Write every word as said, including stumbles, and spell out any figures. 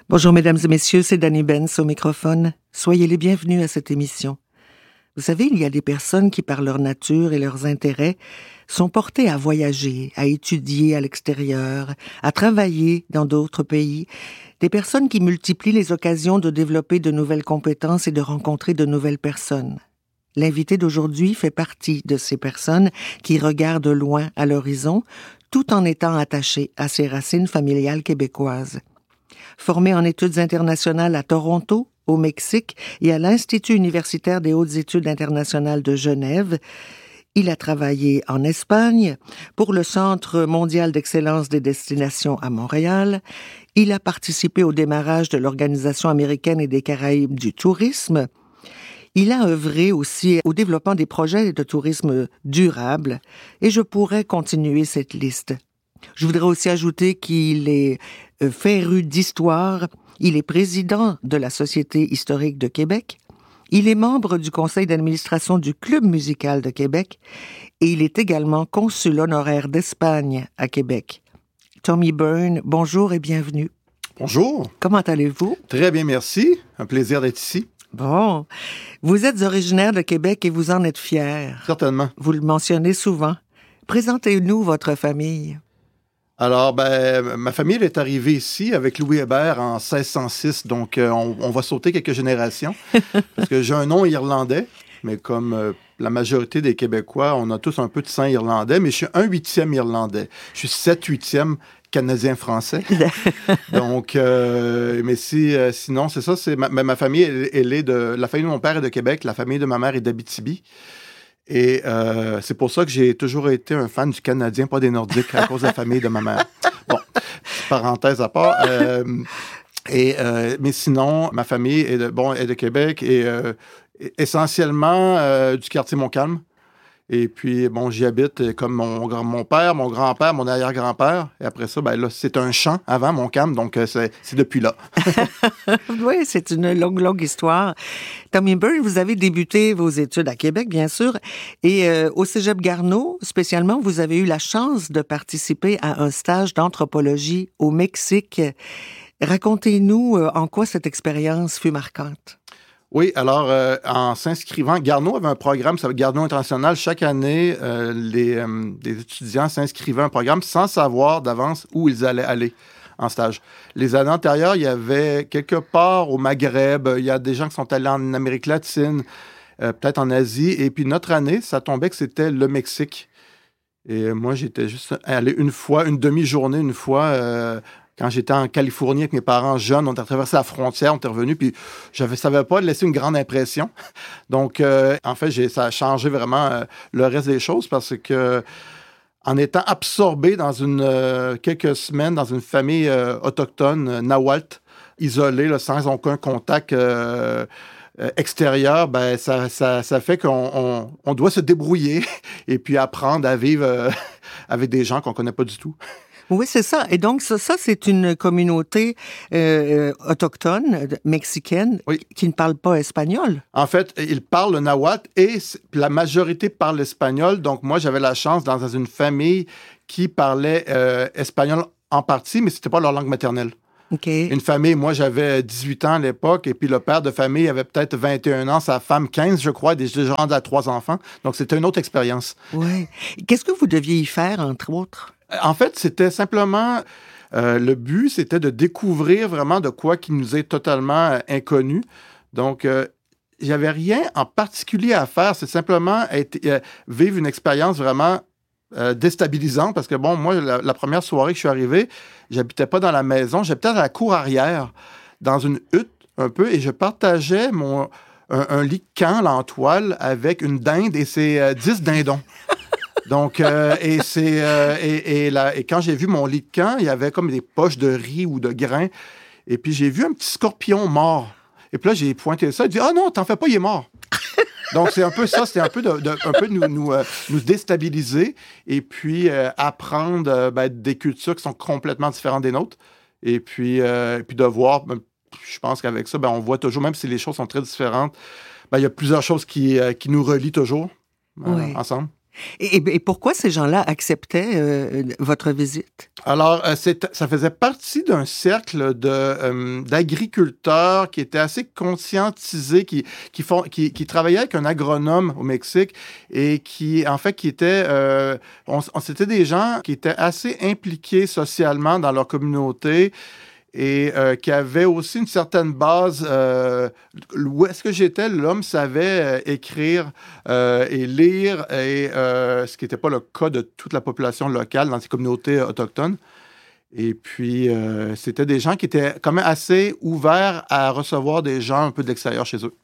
Bonjour mesdames et messieurs, c'est Danny Benz au microphone. Soyez les bienvenus à cette émission. Vous savez, il y a des personnes qui, par leur nature et leurs intérêts, sont portées à voyager, à étudier à l'extérieur, à travailler dans d'autres pays. Des personnes qui multiplient les occasions de développer de nouvelles compétences et de rencontrer de nouvelles personnes. L'invité d'aujourd'hui fait partie de ces personnes qui regardent loin à l'horizon, tout en étant attachées à ses racines familiales québécoises. Formé en études internationales à Toronto, au Mexique et à l'Institut universitaire des hautes études internationales de Genève, il a travaillé en Espagne pour le Centre mondial d'excellence des destinations à Montréal. Il a participé au démarrage de l'Organisation américaine et des Caraïbes du tourisme. Il a œuvré aussi au développement des projets de tourisme durable et je pourrais continuer cette liste. Je voudrais aussi ajouter qu'il est féru d'histoire. Il est président de la Société historique de Québec. Il est membre du conseil d'administration du Club musical de Québec et il est également consul honoraire d'Espagne à Québec. Tommy Byrne, bonjour et bienvenue. Bonjour. Comment allez-vous? Très bien, merci. Un plaisir d'être ici. Bon. Vous êtes originaire de Québec et vous en êtes fier. Certainement. Vous le mentionnez souvent. Présentez-nous votre famille. Alors, ben, ma famille elle est arrivée ici avec Louis Hébert en seize cent six, donc euh, on, on va sauter quelques générations, parce que j'ai un nom irlandais, mais comme euh, la majorité des Québécois, on a tous un peu de sang irlandais, mais je suis un huitième irlandais. Je suis sept huitième canadien-français. Donc, euh, mais si, euh, sinon, c'est ça, c'est ma, ma famille, elle, elle est de... La famille de mon père est de Québec, la famille de ma mère est d'Abitibi. Et euh, c'est pour ça que j'ai toujours été un fan du Canadien, pas des Nordiques, à cause de la famille de ma mère. Bon, parenthèse à part. Euh, et, euh, mais sinon, ma famille est de, bon, est de Québec et euh, essentiellement euh, du quartier Montcalm. Et puis, bon, j'y habite comme mon, mon père, mon grand-père, mon arrière-grand-père. Et après ça, ben là, c'est un champ avant Montcalm, donc c'est, c'est depuis là. Oui, c'est une longue, longue histoire. Tommy Byrne, vous avez débuté vos études à Québec, bien sûr, et euh, au Cégep Garneau, spécialement, vous avez eu la chance de participer à un stage d'anthropologie au Mexique. Racontez-nous euh, en quoi cette expérience fut marquante. Oui, alors, euh, en s'inscrivant, Garneau avait un programme, ça Garneau International. Chaque année, euh, les, euh, les étudiants s'inscrivaient à un programme sans savoir d'avance où ils allaient aller en stage. Les années antérieures, il y avait quelque part au Maghreb, il y a des gens qui sont allés en Amérique latine, euh, peut-être en Asie. Et puis notre année, ça tombait que c'était le Mexique. Et moi, j'étais juste allé une fois, une demi-journée, une fois... Euh, Quand j'étais en Californie avec mes parents jeunes, on a traversé la frontière, on était revenu, puis je ne savais pas laisser une grande impression. Donc, euh, en fait, j'ai, ça a changé vraiment euh, le reste des choses parce que en étant absorbé dans une euh, quelques semaines dans une famille euh, autochtone, euh, Nahuatl, isolée, là, sans aucun contact euh, euh, extérieur, ben, ça, ça, ça fait qu'on on, on doit se débrouiller et puis apprendre à vivre euh, avec des gens qu'on ne connaît pas du tout. Oui, c'est ça. Et donc, ça, ça c'est une communauté euh, autochtone, mexicaine, oui. qui ne parle pas espagnol. En fait, ils parlent le nahuatl et la majorité parle l'espagnol. Donc, moi, j'avais la chance d'être dans une famille qui parlait euh, espagnol en partie, mais c'était pas leur langue maternelle. Okay. Une famille, moi, j'avais dix-huit ans à l'époque, et puis le père de famille avait peut-être vingt et un ans, sa femme quinze, je crois, déjà rendu à trois enfants. Donc, c'était une autre expérience. Oui. Qu'est-ce que vous deviez y faire, entre autres? En fait, c'était simplement... Euh, le but, c'était de découvrir vraiment de quoi qui nous est totalement euh, inconnu. Donc, euh, il n'y avait rien en particulier à faire. C'est simplement être, euh, vivre une expérience vraiment euh, déstabilisante. Parce que, bon, moi, la, la première soirée que je suis arrivé, j'habitais pas dans la maison. J'habitais dans la cour arrière, dans une hutte un peu, et je partageais mon, un, un lit de camp en toile avec une dinde et ses euh, dix dindons. Donc, euh, et, c'est, euh, et, et, la, et quand j'ai vu mon lit de camp, il y avait comme des poches de riz ou de grains. Et puis, j'ai vu un petit scorpion mort. Et puis là, j'ai pointé ça. Il dit « Ah non, t'en fais pas, il est mort. » Donc, c'est un peu ça. C'était un peu de, de un peu nous, nous, euh, nous déstabiliser et puis euh, apprendre euh, ben, des cultures qui sont complètement différentes des nôtres. Et puis, euh, et puis de voir, ben, je pense qu'avec ça, ben, on voit toujours, même si les choses sont très différentes, ben, il y a plusieurs choses qui, euh, qui nous relient toujours euh, oui. ensemble. Et, et pourquoi ces gens-là acceptaient euh, votre visite? Alors, euh, c'est, ça faisait partie d'un cercle de, euh, d'agriculteurs qui étaient assez conscientisés, qui, qui, font, qui, qui travaillaient avec un agronome au Mexique et qui, en fait, qui étaient... Euh, on, on, c'était des gens qui étaient assez impliqués socialement dans leur communauté et euh, qui avait aussi une certaine base. Euh, où est-ce que j'étais, l'homme savait euh, écrire euh, et lire, et, euh, ce qui n'était pas le cas de toute la population locale dans ces communautés autochtones. Et puis, euh, c'était des gens qui étaient quand même assez ouverts à recevoir des gens un peu de l'extérieur chez eux.